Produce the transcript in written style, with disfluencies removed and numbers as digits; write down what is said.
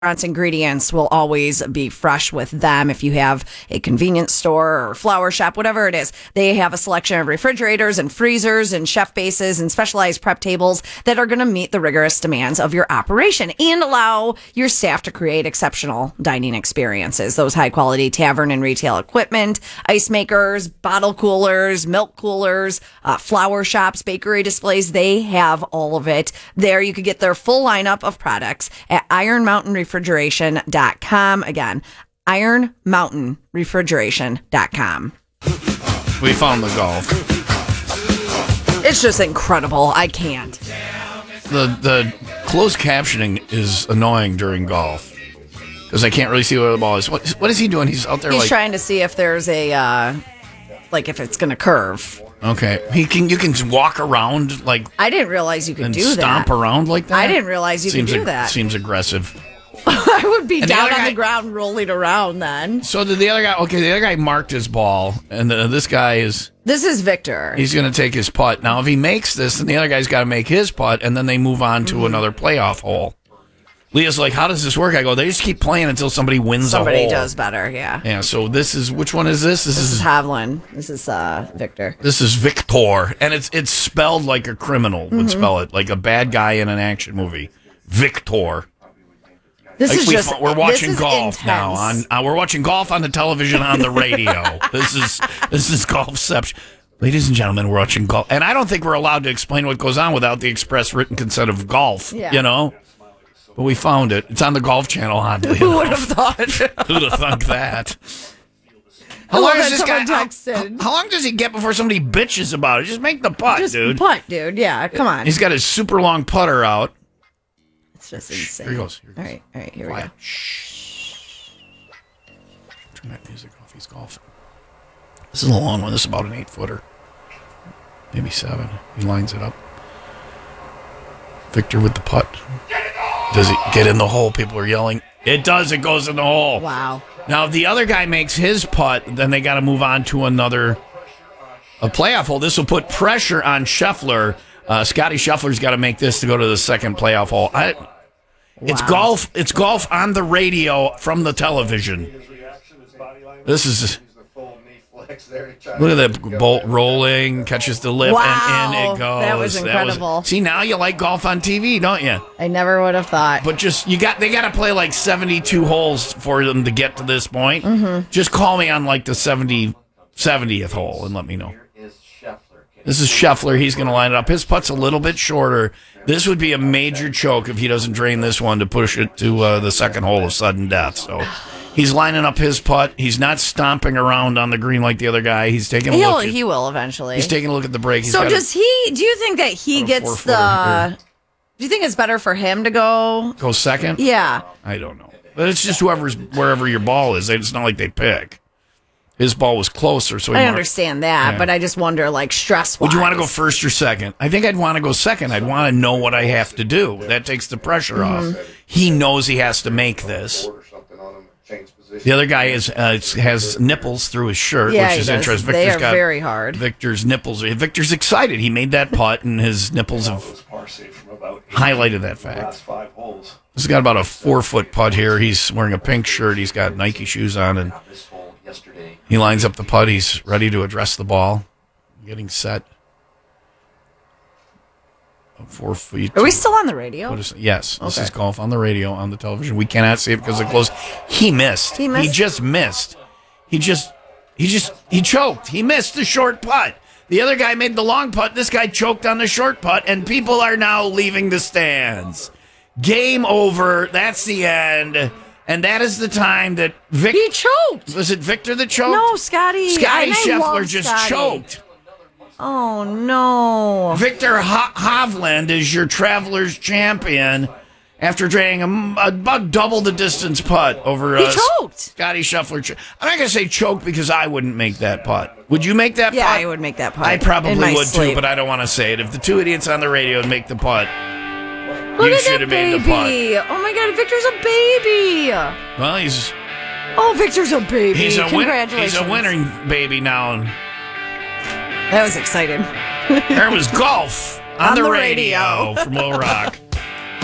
ingredients will always be fresh with them. If you have a convenience store or flower shop, whatever it is, they have a selection of refrigerators and freezers and chef bases and specialized prep tables that are going to meet the rigorous demands of your operation and allow your staff to create exceptional dining experiences. Those high quality tavern and retail equipment, ice makers, bottle coolers, milk coolers, flower shops, bakery displays, they have all of it there. You could get their full lineup of products at Iron Mountain Refrigeration.com. Again, IronMountainRefrigeration.com. We found the golf. It's just incredible. I can't. The closed captioning is annoying during golf because I can't really see where the ball is. What is he doing? He's out there. He's trying to see if there's a if it's going to curve. Okay, you can walk around like. I didn't realize you could do that. Stomp around like that. I didn't realize you could do that. Seems aggressive. I would be down on the ground rolling around then. So did the other guy? Okay, the other guy marked his ball, and this guy is. This is Victor. He's going to take his putt. Now, if he makes this, then the other guy's got to make his putt, and then they move on to another playoff hole. Leah's like, how does this work? I go, they just keep playing until somebody wins a hole. Somebody does better, yeah. Yeah, so this is, which one is this? This is Hovland. This is Victor. This is Victor, and it's spelled like a criminal would spell it, like a bad guy in an action movie. Victor. We're watching golf now. We're watching golf on the television, on the radio. This is Golfception. Ladies and gentlemen, we're watching golf. And I don't think we're allowed to explain what goes on without the express written consent of golf, you know? But we found it. It's on the Golf Channel, oddly Who would have thought? Who would have thunk that? How long does he get before somebody bitches about it? Just make the putt, dude. Just putt, dude. Yeah, come on. He's got his super long putter out. It's just insane. Here he goes. All right, here we go. Shh. Turn that music off. He's golfing. This is a long one. This is about an 8-footer. Maybe 7. He lines it up. Victor with the putt. Does it get in the hole? People are yelling. It does. It goes in the hole. Wow. Now, if the other guy makes his putt, then they got to move on to a playoff hole. This will put pressure on Scheffler. Scotty Scheffler's got to make this to go to the second playoff hole. It's golf. It's golf on the radio from the television. This is. Look at that bolt rolling, catches the lip, and in it goes. That was incredible. See, now you like golf on TV, don't you? I never would have thought. But they got to play like 72 holes for them to get to this point. Mm-hmm. Just call me on like the 70th hole and let me know. This is Scheffler. He's going to line it up. His putt's a little bit shorter. This would be a major choke if he doesn't drain this one to push it to the second hole of sudden death. So he's lining up his putt. He's not stomping around on the green like the other guy. He's taking a look. He will eventually. He's taking a look at the break. So do you think that he gets the... Do you think it's better for him to go second? Yeah. I don't know. But it's just wherever your ball is. It's not like they pick. His ball was closer, so I understand that, but I just wonder, like, stress-wise. Would you want to go first or second? I think I'd want to go second. I'd want to know what I have to do. That takes the pressure off. He knows he has to make this. The other guy has nipples through his shirt, which is interesting. They are very hard. Victor's nipples. Victor's excited. He made that putt, and his nipples have highlighted that fact. He's got about a 4-foot putt here. He's wearing a pink shirt. He's got Nike shoes on, and he lines up the putt. He's ready to address the ball. Getting set. 4 feet. Are we still on the radio? Yes. Okay. This is golf on the radio, on the television. We cannot see it because it closed. He missed. He just missed. He choked. He missed the short putt. The other guy made the long putt. This guy choked on the short putt, and people are now leaving the stands. Game over. That's the end. And that is the time that He choked. Was it Victor that choked? No, Scotty. Scotty Scheffler just choked. Oh, no. Victor Hovland is your Travelers champion after draining about double the distance putt over He choked. Scotty Scheffler. I'm not going to say choke because I wouldn't make that putt. Would you make that putt? Yeah, I would make that putt. I probably would too, but I don't want to say it. If the two idiots on the radio make the putt, you should have made the putt. Oh my God, Victor's a baby. Well, Oh, Victor's a baby. Congratulations. He's a winning baby now. That was exciting. There was golf on the radio from Little Rock.